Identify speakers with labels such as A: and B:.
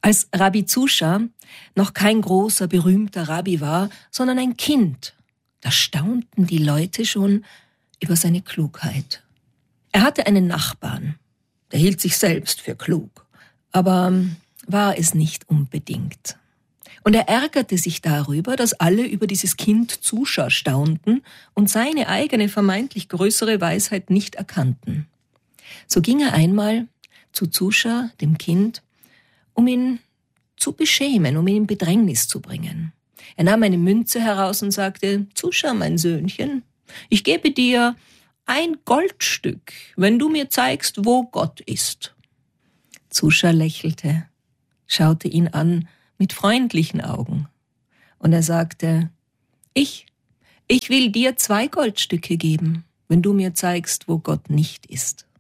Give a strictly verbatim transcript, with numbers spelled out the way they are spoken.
A: Als Rabbi Zuscha noch kein großer, berühmter Rabbi war, sondern ein Kind, da staunten die Leute schon über seine Klugheit. Er hatte einen Nachbarn, der hielt sich selbst für klug, aber war es nicht unbedingt. Und er ärgerte sich darüber, dass alle über dieses Kind Zuscha staunten und seine eigene vermeintlich größere Weisheit nicht erkannten. So ging er einmal zu Zuscha, dem Kind, um ihn zu beschämen, um ihn in Bedrängnis zu bringen. Er nahm eine Münze heraus und sagte: Zuscha, mein Söhnchen, ich gebe dir ein Goldstück, wenn du mir zeigst, wo Gott ist. Zuscha lächelte, schaute ihn an mit freundlichen Augen. Und er sagte: Ich, ich will dir zwei Goldstücke geben, wenn du mir zeigst, wo Gott nicht ist.